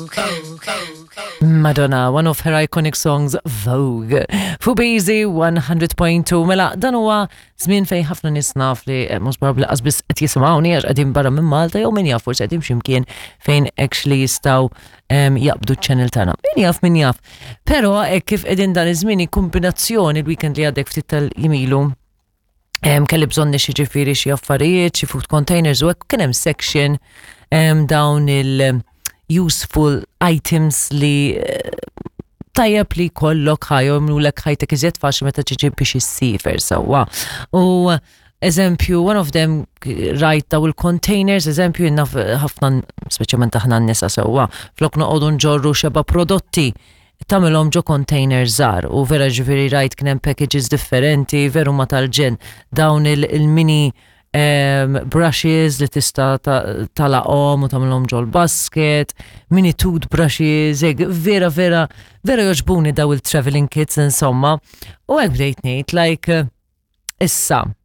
Madonna, one of her iconic songs, Vogue. Fubizi 100.2. Mela, dan huwa żmien fejn ħafna nies naf li mhux probabbli qasbis qed jisimgħuni għax qegħdin barra minn Malta jew min jaf forsi qegħdin x'imkien fejn actually jistgħu jaqbdu ċ-channel tagħna. Min jaf. Però kif qegħdin dan iż-żmien kombinazzjoni l-weekend li għaddek ftit tal-jimilu kelli bżonn xi ġifieri xi affarijiet, xi food containers u hekk kien hemm section dawn il-useful items li tajjeb li kollok ħajhom lek ħajtek iżjed faċli meta tiġi biex issifer sewwa. U eżempju, one of them rajt daw il-containers, eżempju jinnaf ħafna speċjalment aħna n-nisa sewwa, flok noqogħdu nġorru xeba prodotti tamilhom ġo containers żgħar u vera ġifieri rajt kien hemm packages differenti, veru ma tal-ġen dawn il-mini brushes li tista talaqhom u tagħmilhom ġol basket, mini toothbrushes, vera joġbuni daw il-traveling kits insomma. U hekk bdejt ngħid like issa